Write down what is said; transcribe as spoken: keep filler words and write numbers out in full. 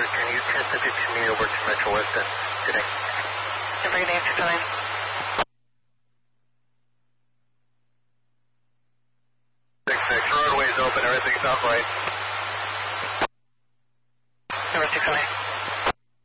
can you transmit it to me over to Metro West today? Every day to time. six six, roadway's open, everything's up right. Number six nine.